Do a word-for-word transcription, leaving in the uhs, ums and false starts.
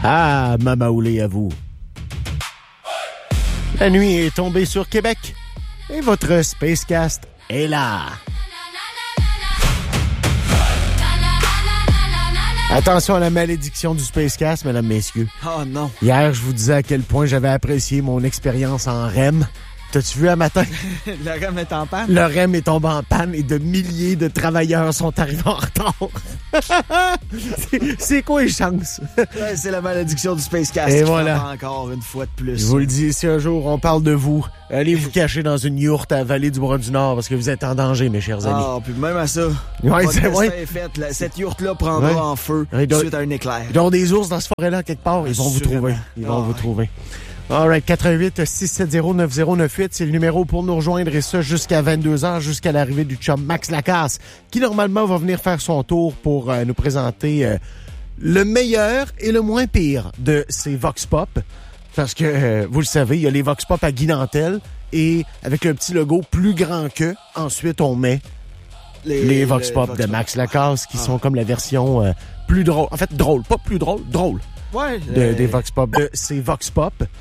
Ah, Mamaoulé à vous. La nuit est tombée sur Québec et votre Spacecast est là. Attention à la malédiction du Spacecast, mesdames, messieurs. Oh non. Hier, je vous disais à quel point j'avais apprécié mon expérience en R E M. T'as-tu vu à matin? Le R E M est en panne? Le R E M est tombé en panne et de milliers de travailleurs sont arrivés en retard. c'est, c'est quoi les chances? Ouais, c'est la malédiction du Spacecast. Et qui voilà. frappe encore une fois de plus. Je vous le dis, si un jour on parle de vous, allez vous cacher dans une yourte à Vallée du Bras-du-Nord parce que vous êtes en danger, mes chers amis. Ah, puis même à ça, Ouais, pas c'est de vrai. destin est fait. La- cette yourte-là prendra Ouais. en feu Ouais, doit- suite à un éclair. Il doit y avoir des ours dans ce forêt-là quelque part. Ils vont vous Assurément. trouver. Ils vont Ah, vous ouais. trouver. All right, quatre un huit, six sept zéro, neuf zéro neuf huit, c'est le numéro pour nous rejoindre et ça jusqu'à vingt-deux heures, jusqu'à l'arrivée du chum Max Lacasse, qui normalement va venir faire son tour pour euh, nous présenter euh, le meilleur et le moins pire de ces Vox Pop. Parce que, euh, vous le savez, il y a les Vox Pop à Guy Nantel et avec le petit logo plus grand que, ensuite on met les Vox les Pop Vox de Pop. Max Lacasse qui Ah. sont comme la version euh, plus drôle. En fait, drôle. Pas plus drôle, drôle. Ouais. De, euh, des Vox Pop. De ces Vox Pop.